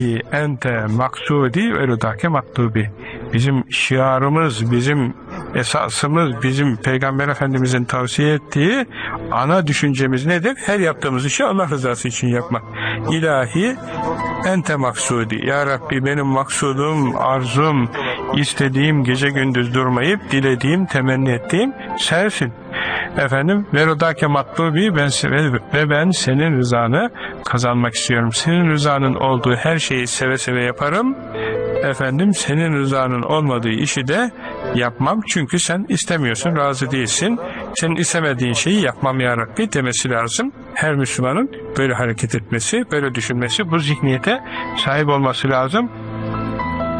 ente maksudi ve rıdake matlubi. Bizim şiarımız, bizim esasımız, bizim Peygamber Efendimizin tavsiye ettiği ana düşüncemiz nedir? Her yaptığımız işi Allah rızası için yapmak. İlahi ente maksudi. Ya Rabbi, benim maksudum, arzum, istediğim, gece gündüz durmayıp dilediğim, temenni ettiğim sensin. Efendim, ve rıdake matlubi, ben senin rızanı kazanmak istiyorum. Senin rızanın olduğu her şeyi seve seve yaparım. Efendim, senin rızanın olmadığı işi de yapmam. Çünkü sen istemiyorsun, razı değilsin. Senin istemediğin şeyi yapmam ya Rabbi demesi lazım. Her Müslümanın böyle hareket etmesi, böyle düşünmesi, bu zihniyete sahip olması lazım.